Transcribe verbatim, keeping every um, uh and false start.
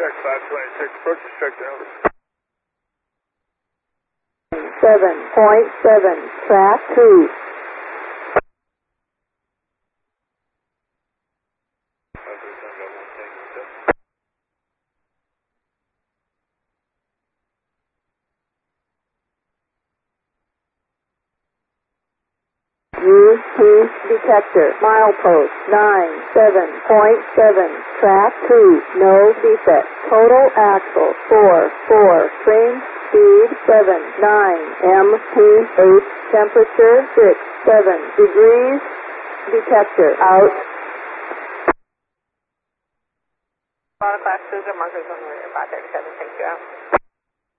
Check five twenty-six, approach is checked in, over. seven point seven, track two. Use heat detector, milepost nine seven point seven, track two, no defect, total axle four four, train speed seven nine, M P eight, temperature six seven degrees, detector out. Class Cruiser, markers on the rear, five thirty-seven, thank you out.